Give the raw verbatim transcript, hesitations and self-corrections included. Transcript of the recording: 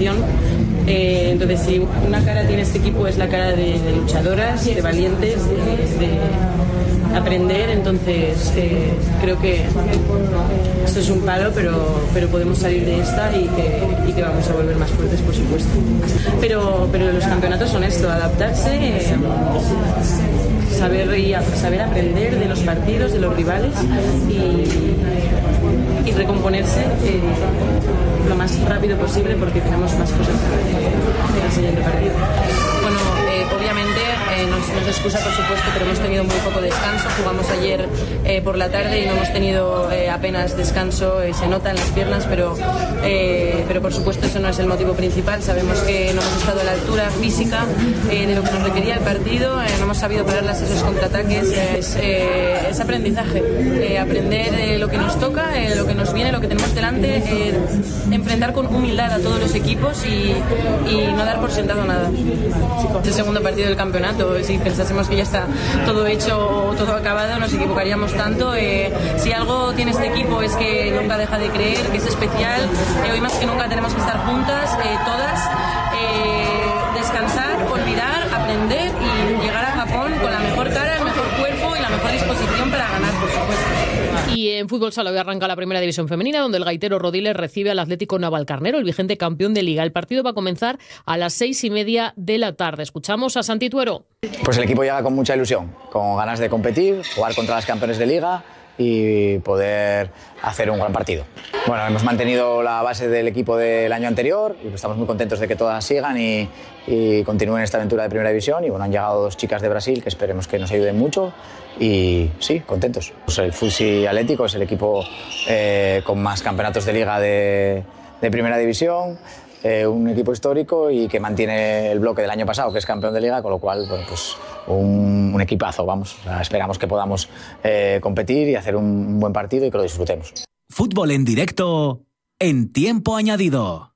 competición. Eh, entonces, si una cara tiene este equipo es la cara de, de luchadoras, de valientes, de, de aprender. Entonces, eh, creo que esto es un palo, pero, pero podemos salir de esta y que, y que vamos a volver más fuertes, por supuesto. Pero, pero los campeonatos son esto, adaptarse, eh, saber, y a, saber aprender de los partidos, de los rivales y, y recomponerse eh, lo más rápido posible porque tenemos más cosas para el siguiente partido. Bueno, eh, obviamente eh, no, no es excusa, por supuesto, pero hemos tenido muy poco descanso. Jugamos ayer eh, por la tarde y no hemos tenido eh, apenas descanso. Eh, se nota en las piernas, pero, eh, pero por supuesto eso no es el motivo principal. Sabemos que no hemos estado a la altura física eh, de lo que nos requería el partido. Eh, no hemos sabido parar las, esos contraataques. Eh, es, eh, es aprendizaje. Eh, aprender eh, lo que nos toca, eh, lo que nos viene, lo que tenemos delante. Eh, enfrentar con humildad a todos los equipos y, y no dar por sentado nada. Es el segundo partido del campeonato. Si pensásemos que ya está todo hecho o todo acabado, nos equivocaríamos tanto. Eh, si algo tiene este equipo es que nunca deja de creer, que es especial. Eh, hoy más que nunca tenemos que estar juntas, eh, todas, eh, descansar, olvidar, aprender y llegar a Japón con la mejor cara, el mejor cuerpo y la mejor disposición para ganar, por supuesto. Y en fútbol sala hoy arranca la primera división femenina, donde el gaitero Rodiles recibe al Atlético Navalcarnero, el vigente campeón de Liga. El partido va a comenzar a las seis y media de la tarde. Escuchamos a Santi Tuero. Pues el equipo llega con mucha ilusión, con ganas de competir, jugar contra las campeones de Liga y poder hacer un gran partido. Bueno, hemos mantenido la base del equipo del año anterior y estamos muy contentos de que todas sigan y, y continúen esta aventura de primera división. Y bueno, han llegado dos chicas de Brasil que esperemos que nos ayuden mucho y sí, contentos. Pues el Fusi Atlético es el equipo eh, con más campeonatos de Liga de, de primera división. Eh, un equipo histórico y que mantiene el bloque del año pasado, que es campeón de Liga, con lo cual, bueno, pues un, un equipazo, vamos. O sea, esperamos que podamos eh, competir y hacer un, un buen partido y que lo disfrutemos. Fútbol en directo en Tiempo Añadido.